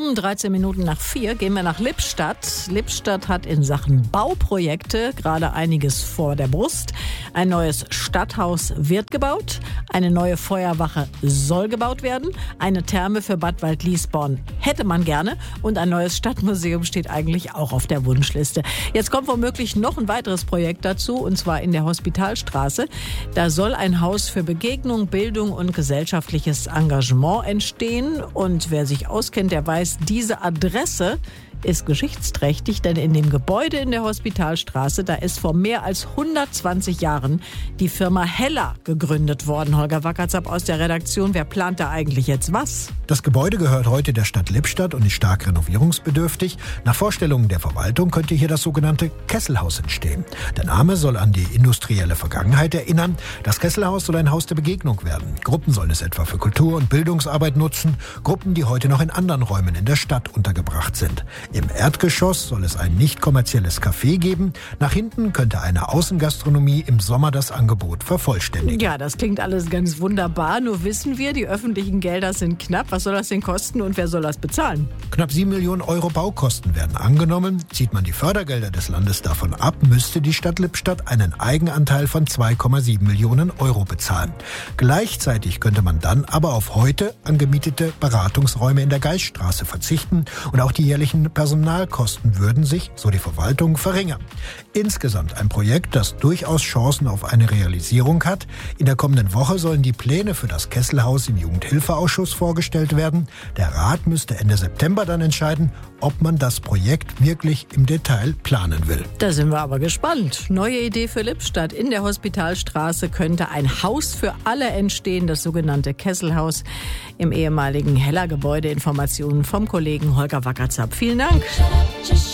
13 Minuten nach 4 gehen wir nach Lippstadt. Lippstadt hat in Sachen Bauprojekte gerade einiges vor der Brust. Ein neues Stadthaus wird gebaut. Eine neue Feuerwache soll gebaut werden. Eine Therme für Bad Waldliesborn hätte man gerne. Und ein neues Stadtmuseum steht eigentlich auch auf der Wunschliste. Jetzt kommt womöglich noch ein weiteres Projekt dazu, und zwar in der Hospitalstraße. Da soll ein Haus für Begegnung, Bildung und gesellschaftliches Engagement entstehen. Und wer sich auskennt, der weiß, diese Adresse ist geschichtsträchtig, denn in dem Gebäude in der Hospitalstraße, da ist vor mehr als 120 Jahren die Firma Heller gegründet worden. Holger Wackerzapp aus der Redaktion, wer plant da eigentlich jetzt was? Das Gebäude gehört heute der Stadt Lippstadt und ist stark renovierungsbedürftig. Nach Vorstellungen der Verwaltung könnte hier das sogenannte Kesselhaus entstehen. Der Name soll an die industrielle Vergangenheit erinnern. Das Kesselhaus soll ein Haus der Begegnung werden. Gruppen sollen es etwa für Kultur- und Bildungsarbeit nutzen. Gruppen, die heute noch in anderen Räumen in der Stadt untergebracht sind. Im Erdgeschoss soll es ein nicht kommerzielles Café geben. Nach hinten könnte eine Außengastronomie im Sommer das Angebot vervollständigen. Ja, das klingt alles ganz wunderbar. Nur wissen wir, die öffentlichen Gelder sind knapp. Was soll das denn kosten und wer soll das bezahlen? Knapp 7 Millionen Euro Baukosten werden angenommen. Zieht man die Fördergelder des Landes davon ab, müsste die Stadt Lippstadt einen Eigenanteil von 2,7 Millionen Euro bezahlen. Gleichzeitig könnte man dann aber auf heute angemietete Beratungsräume in der Geiststraße verzichten und auch die jährlichen Personalkosten würden sich, so die Verwaltung, verringern. Insgesamt ein Projekt, das durchaus Chancen auf eine Realisierung hat. In der kommenden Woche sollen die Pläne für das Kesselhaus im Jugendhilfeausschuss vorgestellt werden. Der Rat müsste Ende September dann entscheiden, ob man das Projekt wirklich im Detail planen will. Da sind wir aber gespannt. Neue Idee für Lippstadt. In der Hospitalstraße könnte ein Haus für alle entstehen, das sogenannte Kesselhaus im ehemaligen Heller-Gebäude. Informationen vom Kollegen Holger Wackerzapp. Vielen Dank.